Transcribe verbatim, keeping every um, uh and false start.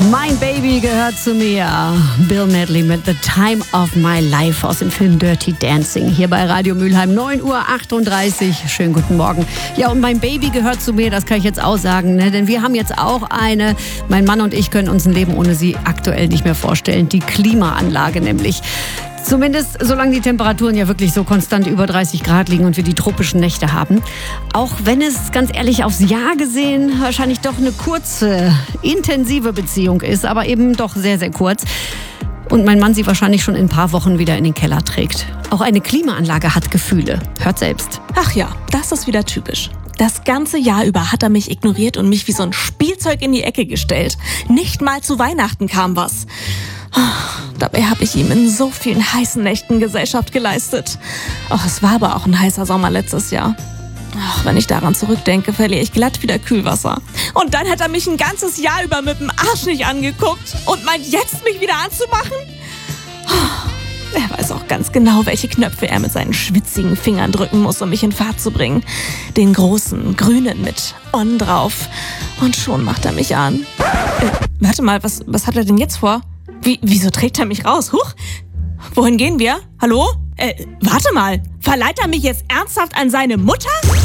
Mein Baby gehört zu mir. Bill Medley mit The Time of My Life aus dem Film Dirty Dancing. Hier bei Radio Mülheim, neun Uhr achtunddreißig. Schönen guten Morgen. Ja, und mein Baby gehört zu mir, das kann ich jetzt auch sagen. Ne? Denn wir haben jetzt auch eine, mein Mann und ich können uns ein Leben ohne sie aktuell nicht mehr vorstellen. Die Klimaanlage nämlich. Zumindest solange die Temperaturen ja wirklich so konstant über dreißig Grad liegen und wir die tropischen Nächte haben. Auch wenn es ganz ehrlich aufs Jahr gesehen wahrscheinlich doch eine kurze, intensive Beziehung ist, aber eben doch sehr, sehr kurz. Und mein Mann sie wahrscheinlich schon in ein paar Wochen wieder in den Keller trägt. Auch eine Klimaanlage hat Gefühle. Hört selbst. Ach ja, das ist wieder typisch. Das ganze Jahr über hat er mich ignoriert und mich wie so ein Spielzeug in die Ecke gestellt. Nicht mal zu Weihnachten kam was. Dabei habe ich ihm in so vielen heißen Nächten Gesellschaft geleistet. Ach, es war aber auch ein heißer Sommer letztes Jahr. Ach, wenn ich daran zurückdenke, verliere ich glatt wieder Kühlwasser. Und dann hat er mich ein ganzes Jahr über mit dem Arsch nicht angeguckt und meint jetzt, mich wieder anzumachen? Er weiß auch ganz genau, welche Knöpfe er mit seinen schwitzigen Fingern drücken muss, um mich in Fahrt zu bringen. Den großen, grünen mit On drauf. Und schon macht er mich an. Äh, warte mal, was, was hat er denn jetzt vor? Wie, wieso trägt er mich raus? Huch! Wohin gehen wir? Hallo? Äh, warte mal. Verleiht er mich jetzt ernsthaft an seine Mutter?